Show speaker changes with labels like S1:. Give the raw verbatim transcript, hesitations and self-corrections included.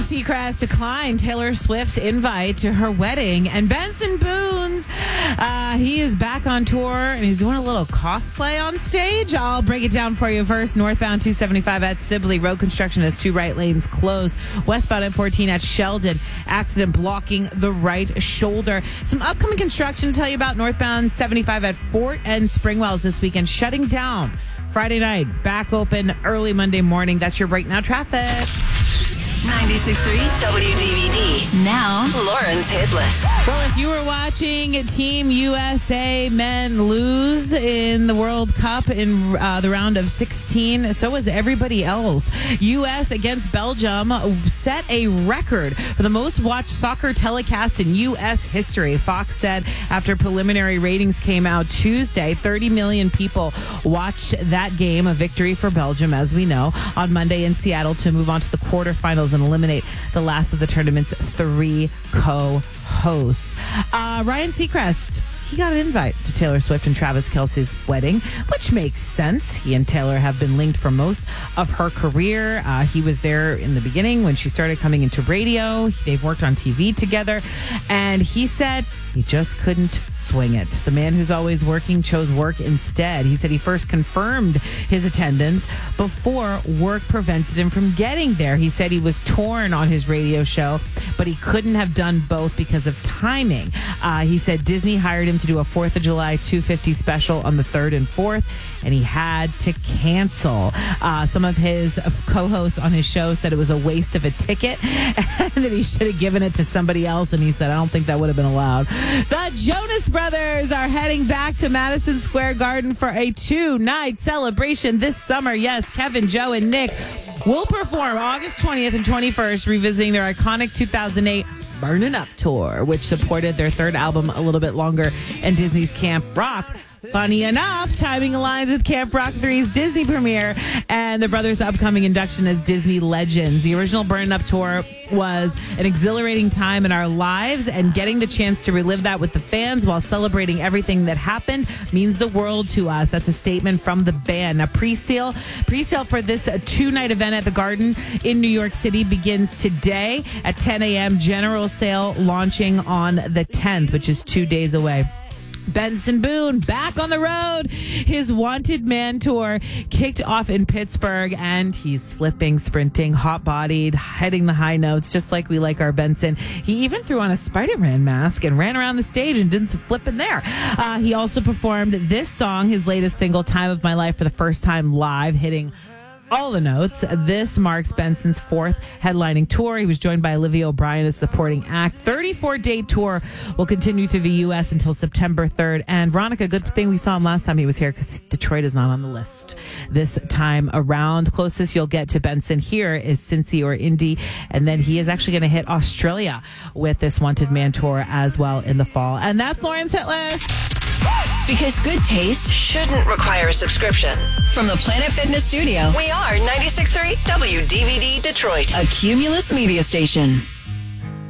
S1: Seacrest declined Taylor Swift's invite to her wedding, and Benson Boone, uh, he is back on tour and he's doing a little cosplay on stage. I'll break it down for you first. Northbound two seventy-five at Sibley, road construction has two right lanes closed. Westbound M fourteen at Sheldon, accident blocking the right shoulder. Some upcoming construction to tell you about. Northbound seventy-five at Fort and Springwells this weekend shutting down Friday night, back open early Monday morning. That's your break now traffic.
S2: ninety-six point three W D V D. Now, Lauren's hit list.
S1: Well, if you were watching Team U S A men lose in the World Cup in uh, the round of sixteen, so was everybody else. U S against Belgium set a record for the most watched soccer telecast in U S history. Fox said after preliminary ratings came out Tuesday, thirty million people watched that game, a victory for Belgium, as we know, on Monday in Seattle to move on to the quarterfinals and eliminate the last of the tournament's three co-hosts. Uh, Ryan Seacrest, he got an invite to Taylor Swift and Travis Kelce's wedding, which makes sense. He and Taylor have been linked for most of her career. Uh, he was there in the beginning when she started coming into radio. They've worked on T V together, and he said he just couldn't swing it. The man who's always working chose work instead. He said he first confirmed his attendance before work prevented him from getting there. He said he was torn on his radio show, but he couldn't have done both because of timing. Uh, he said Disney hired him to do a fourth of July two fifty special on the third and fourth, and he had to cancel. Uh, some of his co-hosts on his show said it was a waste of a ticket and that he should have given it to somebody else, and he said, I don't think that would have been allowed. The Jonas Brothers are heading back to Madison Square Garden for a two-night celebration this summer. Yes, Kevin, Joe, and Nick will perform August twentieth and twenty-first, revisiting their iconic two thousand eight Burnin' Up tour, which supported their third album a little bit longer in Disney's Camp Rock. Funny enough, timing aligns with Camp Rock three's Disney premiere and the brothers' upcoming induction as Disney legends. The original Burnin' Up tour was an exhilarating time in our lives, and getting the chance to relive that with the fans while celebrating everything that happened means the world to us. That's a statement from the band. Now, pre-sale, pre-sale for this two-night event at the Garden in New York City begins today at ten a.m. General sale launching on the tenth, which is two days away. Benson Boone back on the road. His Wanted Man tour kicked off in Pittsburgh, and he's flipping, sprinting, hot-bodied, heading the high notes, just like we like our Benson. He even threw on a Spider-Man mask and ran around the stage and did some flipping there. Uh, he also performed this song, his latest single, Time of My Life, for the first time live, hitting all the notes. This marks Benson's fourth headlining tour. He was joined by Olivia O'Brien as supporting act. thirty-four day tour will continue through the U S until September third. And Veronica, good thing we saw him last time he was here because Detroit is not on the list this time around. Closest you'll get to Benson here is Cincy or Indy. And then he is actually going to hit Australia with this Wanted Man tour as well in the fall. And that's Lauren's hit list.
S2: Because good taste shouldn't require a subscription. From the Planet Fitness Studio, we are ninety-six point three W D V D Detroit, a Cumulus media station.